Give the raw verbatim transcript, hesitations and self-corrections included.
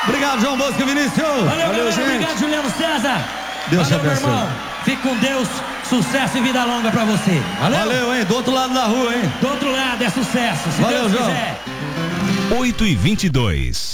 Obrigado, João Bosco e Vinícius. Valeu, Valeu, galera. gente. Obrigado, Juliano César. Deus te Valeu, meu abençoe. irmão. Fique com Deus. Sucesso e vida longa pra você. Valeu? Valeu, hein? Do outro lado da rua, hein? Do outro lado é sucesso. Se Valeu, Deus João. quiser. oito e vinte e dois.